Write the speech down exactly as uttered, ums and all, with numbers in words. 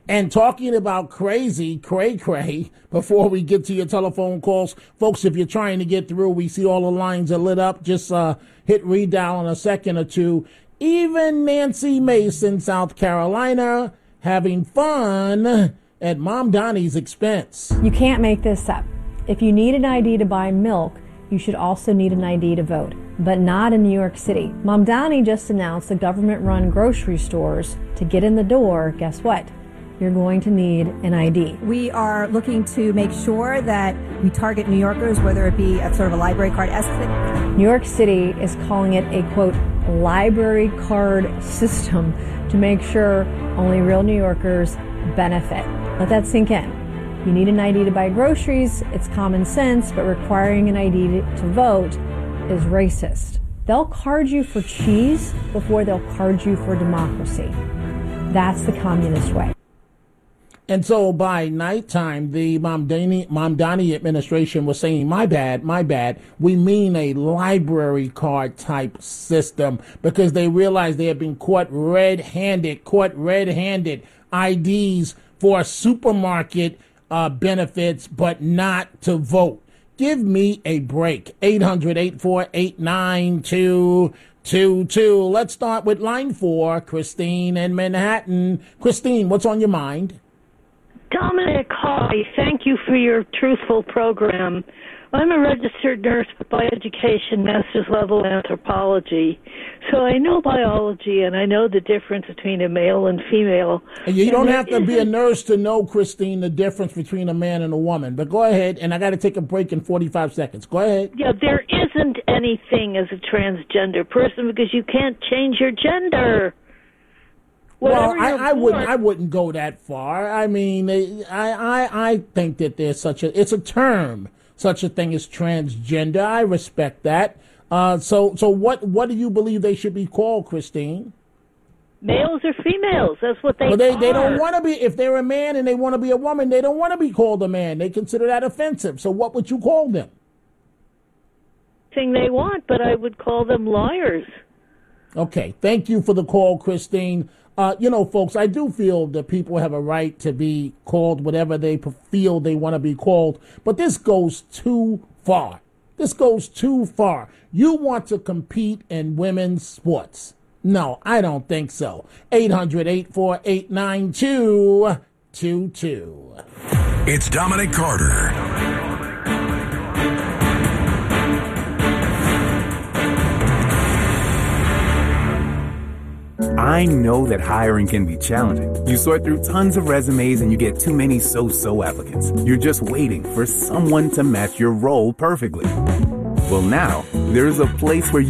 And talking about crazy, cray cray, before we get to your telephone calls, folks, if you're trying to get through, we see all the lines are lit up. Just uh, hit redial in a second or two. Even Nancy Mason, South Carolina, having fun at Mom Donnie's expense. You can't make this up. If you need an I D to buy milk, you should also need an I D to vote, but not in New York City. Mom Donnie just announced the government-run grocery stores. To get in the door, guess what? You're going to need an I D. We are looking to make sure that we target New Yorkers, whether it be a sort of a library card. New York City is calling it a, quote, library card system to make sure only real New Yorkers benefit. Let that sink in. You need an I D to buy groceries. It's common sense, but requiring an I D to, to vote is racist. They'll card you for cheese before they'll card you for democracy. That's the communist way. And so by nighttime, the Mamdani, Mamdani administration was saying, my bad, my bad. We mean a library card type system, because they realized they had been caught red-handed, caught red-handed I Ds for supermarket uh, benefits, but not to vote. Give me a break. eight hundred, eight four eight, nine two two two. Let's start with line four, Christine in Manhattan. Christine, what's on your mind? Dominic, hi. Thank you for your truthful program. I'm a registered nurse by education, master's level anthropology. So I know biology and I know the difference between a male and female. And you and don't have to be a nurse to know, Christine, the difference between a man and a woman. But go ahead, and I got to take a break in forty-five seconds. Go ahead. Yeah, there isn't anything as a transgender person because you can't change your gender. Well, I, I wouldn't. I wouldn't go that far. I mean, I, I, I think that there's such a. It's a term, such a thing as transgender. I respect that. Uh, so, so what? What do you believe they should be called, Christine? Males or females? That's what they. Well, they are. they don't want to be. If they're a man and they want to be a woman, they don't want to be called a man. They consider that offensive. So, what would you call them? Thing they want, but I would call them liars. Okay, thank you for the call, Christine. Uh, you know, folks, I do feel that people have a right to be called whatever they feel they want to be called, but this goes too far. This goes too far. You want to compete in women's sports? No, I don't think so. eight hundred, eight four eight, nine two two two. It's Dominic Carter. I know that hiring can be challenging. You sort through tons of resumes and you get too many so-so applicants. You're just waiting for someone to match your role perfectly. Well, now, there's a place where